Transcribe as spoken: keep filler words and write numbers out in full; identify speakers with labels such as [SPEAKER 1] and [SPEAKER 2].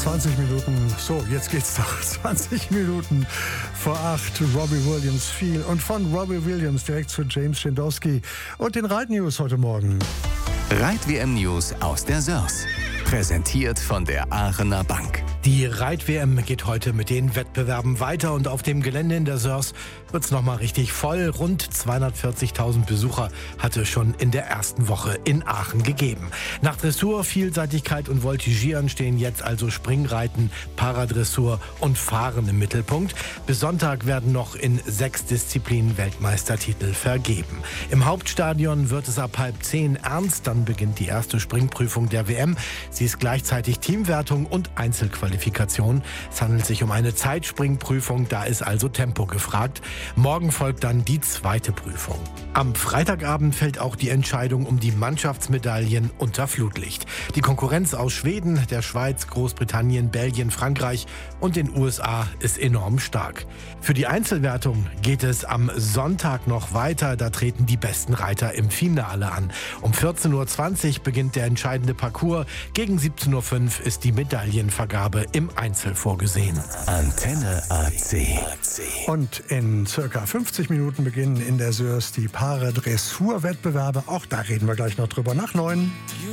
[SPEAKER 1] zwanzig Minuten, so, jetzt geht's doch, zwanzig Minuten vor acht, Robbie Williams viel. Und von Robbie Williams direkt zu James Schindowski und den Reit-News heute Morgen.
[SPEAKER 2] Reit-W M-News aus der Sörs. Präsentiert von der Aachener Bank.
[SPEAKER 3] Die Reit-W M geht heute mit den Wettbewerben weiter und auf dem Gelände in der Sörs wird's nochmal richtig voll. Rund zweihundertvierzigtausend Besucher hatte schon in der ersten Woche in Aachen gegeben. Nach Dressur, Vielseitigkeit und Voltigieren stehen jetzt also Springreiten, Paradressur und Fahren im Mittelpunkt. Bis Sonntag werden noch in sechs Disziplinen Weltmeistertitel vergeben. Im Hauptstadion wird es ab halb zehn ernst, dann beginnt die erste Springprüfung der W M. Sie ist gleichzeitig Teamwertung und Einzelqualifikation. Es handelt sich um eine Zeitspringprüfung, da ist also Tempo gefragt. Morgen folgt dann die zweite Prüfung. Am Freitagabend fällt auch die Entscheidung um die Mannschaftsmedaillen unter Flutlicht. Die Konkurrenz aus Schweden, der Schweiz, Großbritannien, Belgien, Frankreich und den U S A ist enorm stark. Für die Einzelwertung geht es am Sonntag noch weiter. Da treten die besten Reiter im Finale an. Um vierzehn Uhr zwanzig beginnt der entscheidende Parcours. Gegen siebzehn Uhr fünf ist die Medaillenvergabe im Einzel vorgesehen.
[SPEAKER 2] Antenne A C.
[SPEAKER 1] Und in circa fünfzig Minuten beginnen in der Sörs die Paare-Dressur-Wettbewerbe. Auch da reden wir gleich noch drüber nach neun.